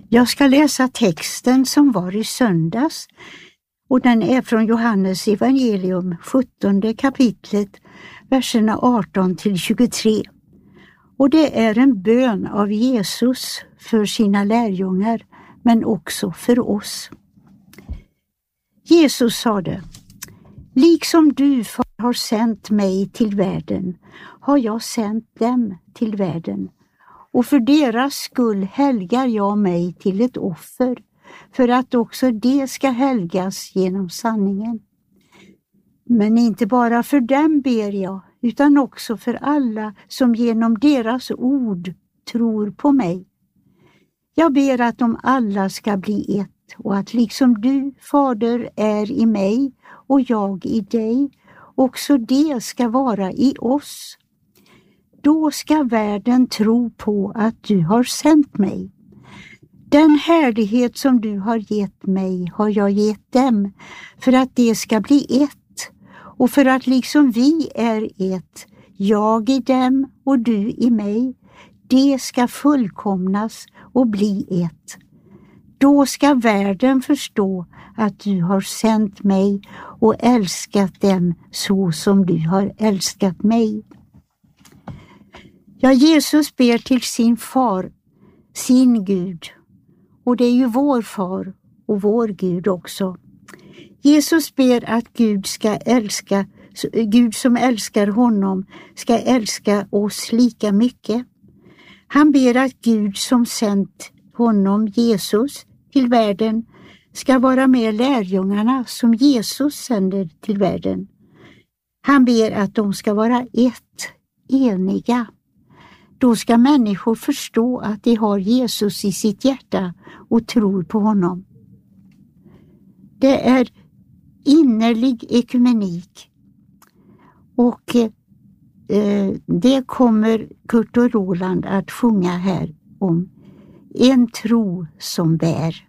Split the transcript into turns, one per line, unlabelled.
Jag ska läsa texten som var i söndags och den är från Johannes evangelium 17 kapitlet, verserna 18 till 23. Och det är en bön av Jesus för sina lärjungar men också för oss. Jesus sade: liksom du, far, har sänt mig till världen har jag sänt dem till världen. Och för deras skull helgar jag mig till ett offer, för att också det ska helgas genom sanningen. Men inte bara för dem ber jag, utan också för alla som genom deras ord tror på mig. Jag ber att de alla ska bli ett, och att liksom du, Fader, är i mig och jag i dig, också det ska vara i oss. Då ska världen tro på att du har sänt mig. Den härlighet som du har gett mig har jag gett dem, för att det ska bli ett, och för att liksom vi är ett, jag i dem och du i mig, det ska fullkomnas och bli ett. Då ska världen förstå att du har sänt mig och älskat dem så som du har älskat mig. Ja, Jesus ber till sin far, sin Gud, och det är ju vår far och vår Gud också. Jesus ber att Gud som älskar honom ska älska oss lika mycket. Han ber att Gud som sänt honom, Jesus, till världen ska vara med lärjungarna som Jesus sänder till världen. Han ber att de ska vara ett, eniga. Då ska människor förstå att de har Jesus i sitt hjärta och tror på honom. Det är innerlig ekumenik, och det kommer Kurt och Roland att sjunga här om. En tro som bär.